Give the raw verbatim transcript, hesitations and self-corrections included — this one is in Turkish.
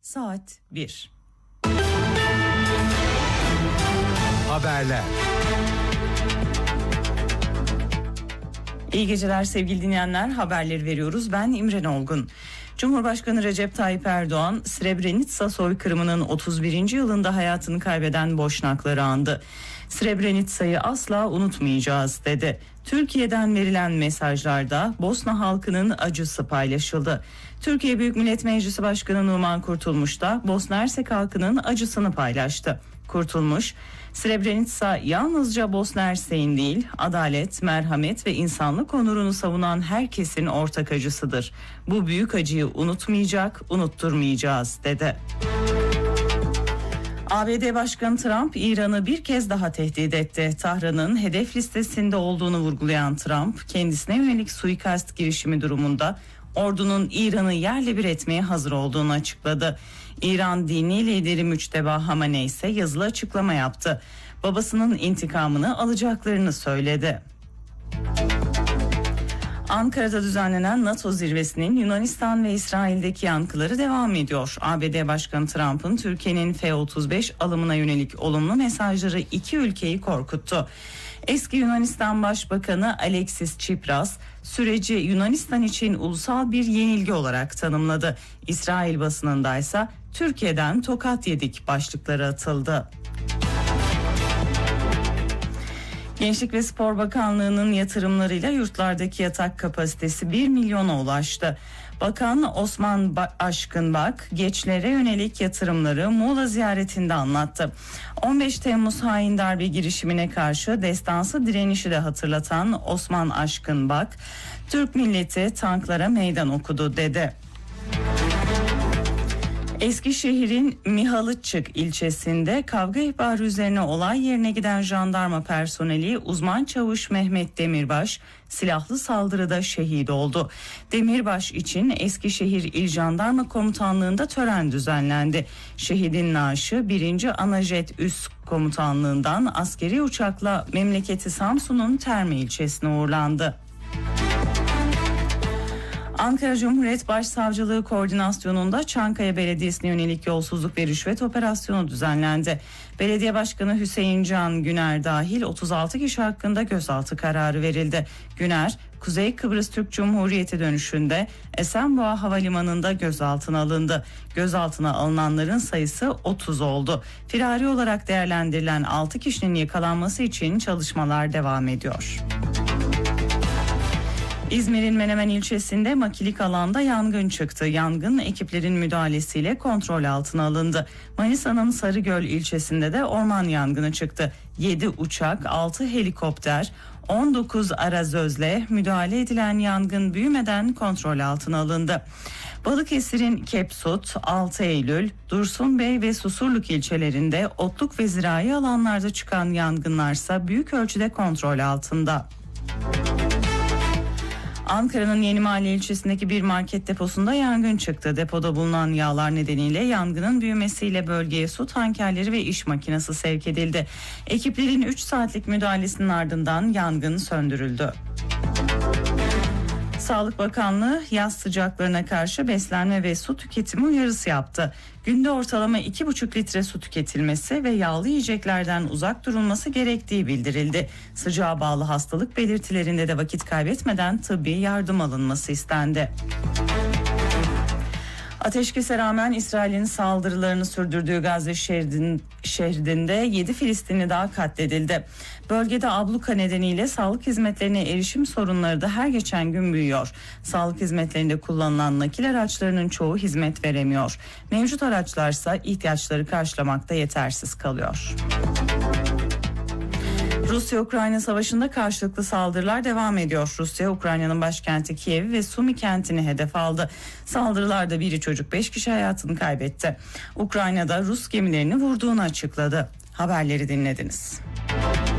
saat bir. Haberler. İyi geceler sevgili dinleyenler, haberleri veriyoruz. Ben İmren Olgun. Cumhurbaşkanı Recep Tayyip Erdoğan, Srebrenica soykırımının otuz birinci yılında hayatını kaybeden Boşnakları andı. Srebrenica'yı asla unutmayacağız dedi. Türkiye'den verilen mesajlarda Bosna halkının acısı paylaşıldı. Türkiye Büyük Millet Meclisi Başkanı Numan Kurtulmuş da Bosna Hersek halkının acısını paylaştı. Kurtulmuş, Srebrenica yalnızca Bosna Hersek'in değil, adalet, merhamet ve insanlık onurunu savunan herkesin ortak acısıdır. Bu büyük acıyı unutmayacak, unutturmayacağız dedi. A B D Başkanı Trump, İran'ı bir kez daha tehdit etti. Tahran'ın hedef listesinde olduğunu vurgulayan Trump, kendisine yönelik suikast girişimi durumunda ordunun İran'ı yerle bir etmeye hazır olduğunu açıkladı. İran dini lideri Müçteba Hamenei ise yazılı açıklama yaptı. Babasının intikamını alacaklarını söyledi. Ankara'da düzenlenen NATO zirvesinin Yunanistan ve İsrail'deki yankıları devam ediyor. A B D Başkanı Trump'ın Türkiye'nin F otuz beş alımına yönelik olumlu mesajları iki ülkeyi korkuttu. Eski Yunanistan Başbakanı Alexis Tsipras süreci Yunanistan için ulusal bir yenilgi olarak tanımladı. İsrail basınındaysa Türkiye'den tokat yedik başlıkları atıldı. Gençlik ve Spor Bakanlığı'nın yatırımlarıyla yurtlardaki yatak kapasitesi bir milyona ulaştı. Bakan Osman Aşkınbak, gençlere yönelik yatırımları Muğla ziyaretinde anlattı. on beş Temmuz hain darbe girişimine karşı destansı direnişi de hatırlatan Osman Aşkınbak, Türk milleti tanklara meydan okudu dedi. Eskişehir'in Mihalıççık ilçesinde kavga ihbarı üzerine olay yerine giden jandarma personeli uzman çavuş Mehmet Demirbaş silahlı saldırıda şehit oldu. Demirbaş için Eskişehir İl Jandarma Komutanlığı'nda tören düzenlendi. Şehidin naaşı birinci Anajet Üst Komutanlığı'ndan askeri uçakla memleketi Samsun'un Terme ilçesine uğurlandı. Ankara Cumhuriyet Başsavcılığı koordinasyonunda Çankaya Belediyesi'ne yönelik yolsuzluk ve rüşvet operasyonu düzenlendi. Belediye Başkanı Hüseyin Can Güner dahil otuz altı kişi hakkında gözaltı kararı verildi. Güner, Kuzey Kıbrıs Türk Cumhuriyeti dönüşünde Esenboğa Havalimanı'nda gözaltına alındı. Gözaltına alınanların sayısı otuz oldu. Firari olarak değerlendirilen altı kişinin yakalanması için çalışmalar devam ediyor. İzmir'in Menemen ilçesinde makilik alanda yangın çıktı. Yangın ekiplerin müdahalesiyle kontrol altına alındı. Manisa'nın Sarıgöl ilçesinde de orman yangını çıktı. yedi uçak, altı helikopter, on dokuz arazözle müdahale edilen yangın büyümeden kontrol altına alındı. Balıkesir'in Kepsut, altı Eylül, Dursunbey ve Susurluk ilçelerinde otluk ve zirai alanlarda çıkan yangınlarsa büyük ölçüde kontrol altında. Ankara'nın Yenimahalle ilçesindeki bir market deposunda yangın çıktı. Depoda bulunan yağlar nedeniyle yangının büyümesiyle bölgeye su tankerleri ve iş makinesi sevk edildi. Ekiplerin üç saatlik müdahalesinin ardından yangın söndürüldü. Sağlık Bakanlığı yaz sıcaklarına karşı beslenme ve su tüketimi uyarısı yaptı. Günde ortalama iki buçuk litre su tüketilmesi ve yağlı yiyeceklerden uzak durulması gerektiği bildirildi. Sıcağa bağlı hastalık belirtilerinde de vakit kaybetmeden tıbbi yardım alınması istendi. Ateşkese rağmen İsrail'in saldırılarını sürdürdüğü Gazze şehrinde yedi Filistinli daha katledildi. Bölgede abluka nedeniyle sağlık hizmetlerine erişim sorunları da her geçen gün büyüyor. Sağlık hizmetlerinde kullanılan nakil araçlarının çoğu hizmet veremiyor. Mevcut araçlarsa ihtiyaçları karşılamakta yetersiz kalıyor. Rusya-Ukrayna savaşında karşılıklı saldırılar devam ediyor. Rusya, Ukrayna'nın başkenti Kiev ve Sumi kentini hedef aldı. Saldırılarda biri çocuk beş kişi hayatını kaybetti. Ukrayna'da Rus gemilerini vurduğunu açıkladı. Haberleri dinlediniz.